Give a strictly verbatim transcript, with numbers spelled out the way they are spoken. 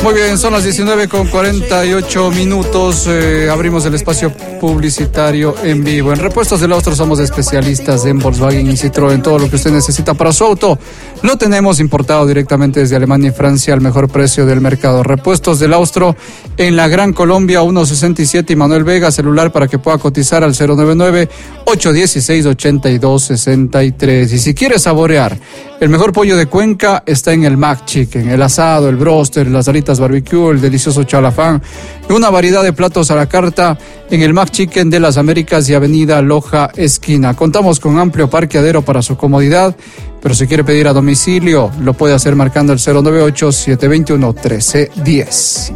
Muy bien, son las diecinueve con cuarenta y ocho minutos. Eh, abrimos el espacio publicitario en vivo. En Repuestos del Austro somos especialistas en Volkswagen y Citroën. Todo lo que usted necesita para su auto lo tenemos importado directamente desde Alemania y Francia al mejor precio del mercado. Repuestos del Austro en la Gran Colombia ciento sesenta y siete y Manuel Vega, celular para que pueda cotizar al cero nueve nueve, ocho uno seis, ocho dos seis tres. Y si quiere saborear el mejor pollo de Cuenca, está en el Mac Chicken, el asado, el broster, las alitas barbecue, el delicioso chalafán, una variedad de platos a la carta en el Mac Chicken de las Américas y Avenida Loja Esquina. Contamos con amplio parqueadero para su comodidad, pero si quiere pedir a domicilio, lo puede hacer marcando el cero nueve ocho, siete dos uno, uno tres uno cero.